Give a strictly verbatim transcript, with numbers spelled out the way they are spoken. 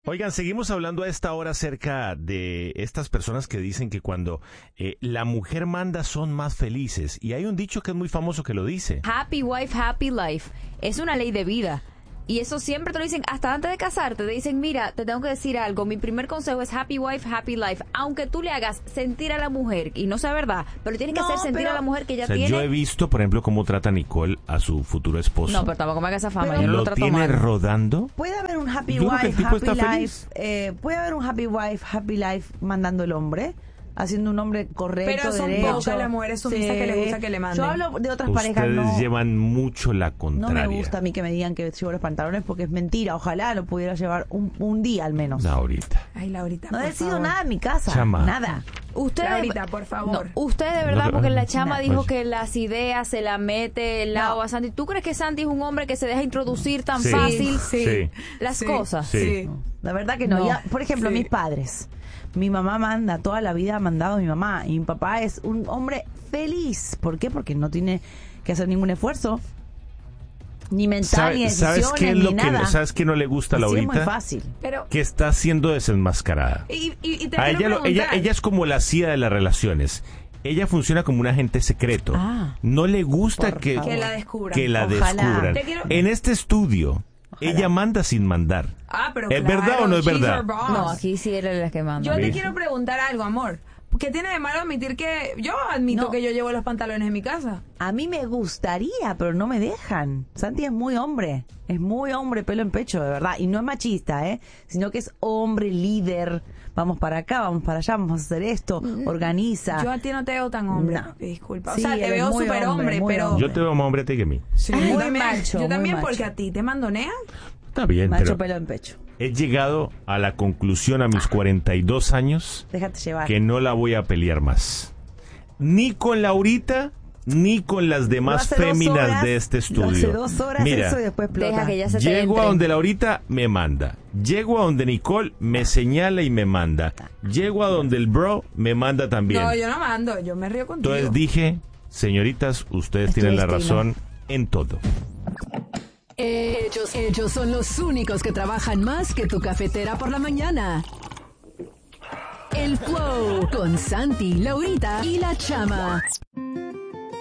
Oigan, seguimos hablando a esta hora acerca de estas personas que dicen que cuando eh, la mujer manda son más felices. Y hay un dicho que es muy famoso que lo dice. Happy wife, happy life. Es una ley de vida. Y eso siempre te lo dicen, hasta antes de casarte, te dicen, mira, te tengo que decir algo, mi primer consejo es happy wife, happy life. Aunque tú le hagas sentir a la mujer, y no sea verdad, pero tienes que No, hacer sentir pero- a la mujer que ya O sea, tiene... yo he visto, por ejemplo, cómo trata Nicole a su futuro esposo. No, pero tampoco me haga esa fama, Pero yo no lo lo trato tiene mal. rodando. Puede haber un happy Yo creo que el wife, tipo happy está life. feliz. eh, puede haber un happy wife, happy life mandando el hombre, haciendo un hombre correcto, Pero son derecho. pocas las mujeres sumisas que les gusta que le manden. Yo hablo de otras parejas, Ustedes no. llevan mucho la No contraria. me gusta a mí que me digan que llevo los pantalones porque es mentira. Ojalá lo pudiera llevar un, un día al menos. Ahorita. Ay, Laurita, No por decido favor. nada en mi casa. Chama. Nada. Ustedes, Laurita, por favor. No, usted de verdad, No, porque la no, chama no, dijo pues- que las ideas se las mete el lado No. a Santi. ¿Tú crees que Santi es un hombre que se deja introducir tan Sí. fácil Sí. Sí. las Sí. cosas? Sí. La verdad que no. No. Ya, por ejemplo, Sí. mis padres. Mi mamá manda, toda la vida ha mandado mi mamá. Y mi papá es un hombre feliz. ¿Por qué? Porque no tiene que hacer ningún esfuerzo. Ni mental, ni ¿Sabe- decisiones, ¿Sabes qué es ni lo que nada. sabes que no le gusta a Así es muy Laurita? fácil. Pero, Que está siendo desenmascarada. y, y, y te A quiero ella, lo- ella, preguntar. ella es como la C I A de las relaciones. Ella funciona como un agente secreto. Ah. No le gusta Por que, favor. Que la descubran. que la Ojalá. descubran. Te quiero- En este estudio, Ojalá. ella manda sin mandar. Ah, pero ¿Es claro, verdad o no es she's verdad? our boss. No, aquí sí eres la que manda. Yo te ¿Ves? quiero preguntar algo, amor. ¿Qué tiene de malo admitir que... Yo admito No. que yo llevo los pantalones en mi casa. A mí me gustaría, pero no me dejan. Santi es muy hombre. Es muy hombre, pelo en pecho, de verdad. Y no es machista, ¿eh? Sino que es hombre, líder. Vamos para acá, vamos para allá, vamos a hacer esto. Organiza. Yo a ti no te veo tan hombre. No. Disculpa. Sí, o sea, te eres veo muy súper hombre, hombre, muy pero... hombre. Yo te veo más hombre a ti que a mí. Sí, Muy yo también, macho, yo muy también macho. porque a ti te mandonean. Está bien, Macho, pero pelo en pecho. he llegado a la conclusión a mis cuarenta y dos años Déjate llevar. que no la voy a pelear más. Ni con Laurita, ni con las Lo demás hace dos féminas horas, de este lo estudio. hace dos horas Mira, eso y después explota. Deja que ya se te llego entre. a donde Laurita me manda. Llego a donde Nicole me señala y me manda. Llego a donde el bro me manda también. No, yo no mando, yo me río contigo. Entonces dije, señoritas, ustedes Es tu tienen la destino. razón en todo. Ellos, ellos son los únicos que trabajan más que tu cafetera por la mañana. El Flow con Santi, Laurita y la Chama.